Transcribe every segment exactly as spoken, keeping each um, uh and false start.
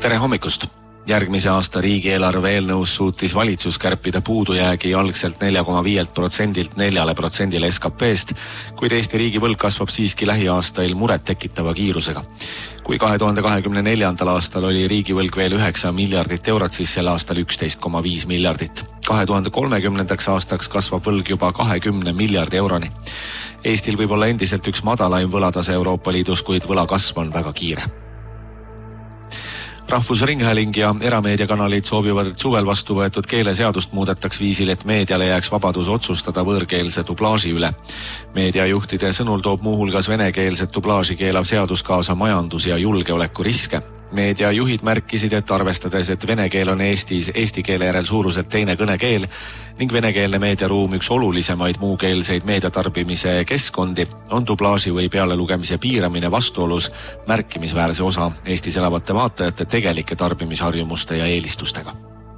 Tere hommikust! Järgmise aasta riigieelarve eelnõus suutis valitsus kärpida puudujäägi algselt nelja koma viielt protsendilt neljale protsendile S K P-st, kuid Eesti riigi võlg kasvab siiski lähiaastail muret tekitava kiirusega. Kui kahe tuhande kahekümne neljandal aastal oli riigivõlg veel üheksa miljardit eurot, siis sel aastal üksteist koma viis miljardit. kahe tuhande kolmekümnendaks aastaks kasvab võlg juba kahekümne miljardi euroni. Eestil võib olla endiselt üks madalaim võlatase Euroopa Liidus, kuid võla kasv on väga kiire. Rahvusringhääling ja erameediakanalid soovivad, et suvel vastu võetud keeleseadust muudetaks viisil, et meediale jääks vabadus otsustada võõrkeelse dublaaži üle. Meediajuhtide sõnul toob muuhulgas venekeelset dublaaži keelav seadus kaasa majandus- ja julgeoleku riske. Meediajuhid märkisid, et arvestades, et vene keel on Eestis eesti keele järel suuruselt teine kõnekeel ning venekeelne meediaruum üks olulisemaid muukeelseid meediatarbimise keskkondi, on dublaaži või pealelugemise piiramine vastuolus märkimisväärse osa Eestis elavate vaatajate tegelike tarbimisharjumuste ja eelistustega.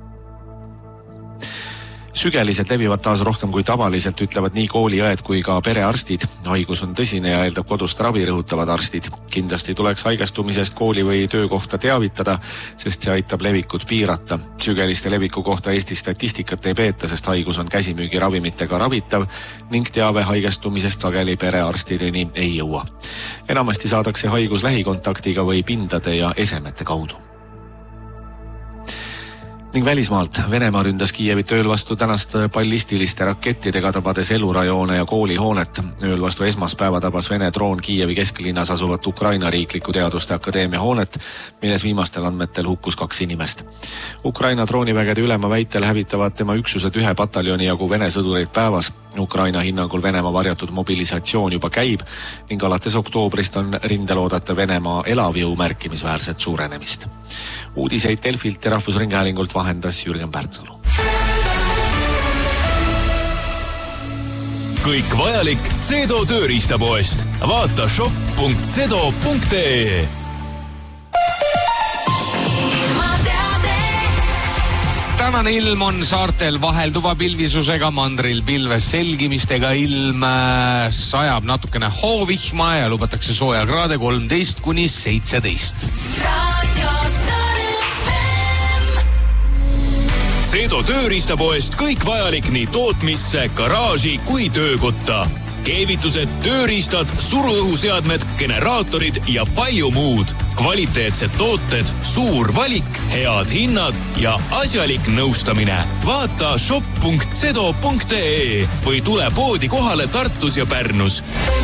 Sügelised levivad taas rohkem kui tavaliselt, ütlevad nii kooliõed kui ka perearstid. Haigus on tõsine ja eeldab kodust ravi, rõhutavad arstid. Kindlasti tuleks haigestumisest kooli või töökohta teavitada, sest see aitab levikut piirata. Sügeliste leviku kohta Eesti statistikat ei peeta, sest haigus on käsimüügi ravimitega ravitav ning teave haigestumisest sageli perearstideni ei jõua. Enamasti saadakse haigus lähikontaktiga või pindade ja esemete kaudu. Ning välismaalt Venemaa ründas Kiievit ööl vastu tänast ballistiliste rakettidega, tabades elurajoone ja koolihoonet. Ööl vastu esmaspäeva tabas Vene droon Kiievi kesklinnas asuvat Ukraina riikliku teaduste akadeemia hoonet, milles viimastel andmetel hukkus kaks inimest. Ukraina droonivägede ülema väitel hävitavad tema üksused ühe pataljoni jagu Vene sõdureid päevas. Ukraina hinnangul Venemaa varjatud mobilisatsioon juba käib ning alates oktoobrist on rindel oodata Venemaa elavjõu märkimisväärset suurenemist. Uudiseid Delfilt ja Rahvusringhäälingult vahendas Jürgen Pärtsalu. Kõik vajalik Cedo tööriistapoest. Vaata shop punkt cedo punkt ee. Tänane ilm on saartel vahelduva pilvisusega, mandril pilves selgimistega, ilm sajab natukene hoovihma ja lubatakse sooja kraade kolmteist kuni seitseteist. Cedo tööriistapoest kõik vajalik nii tootmisse, garaaži kui töökotta. Keevitused, tööriistad, suruõhuseadmed, generaatorid ja palju muud. Kvaliteetsed tooted, suur valik, head hinnad ja asjalik nõustamine. Vaata shop punkt cedo punkt ee või tule poodi kohale Tartus ja Pärnus.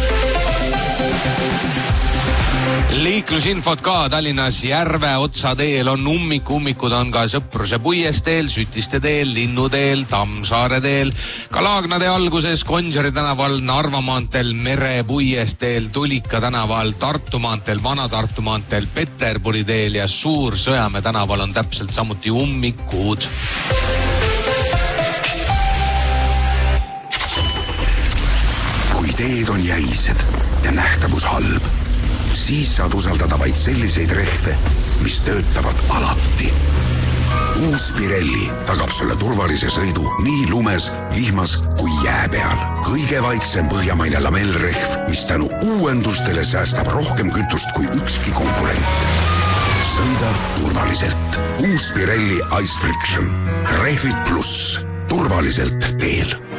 Liiklusinfot ka Tallinnas Järve otsa teel on ummik, ummikud on ka Sõpruse puiesteel, Sütiste teel, Linnuteel, Tammsaare teel, ka Laagnade alguses Konjari tänaval, Narva maanteel, Mere puiesteel, Tulika tänaval, Tartu maanteel, Vana-Tartu maanteel, Peterburi teel ja Suur-Sõjamäe tänaval on täpselt samuti ummikud. Kui teed on jäised ja nähtavus halb, siis saad usaldada vaid selliseid rehve, mis töötavad alati. Uus Pirelli tagab sulle turvalise sõidu nii lumes, vihmas kui jää peal. Kõige vaiksem põhjamaine lamellrehv, mis tänu uuendustele säästab rohkem kütust kui ükski konkurent. Sõida turvaliselt. Uus Pirelli Ice Friction. Rehvid pluss. Turvaliselt teel.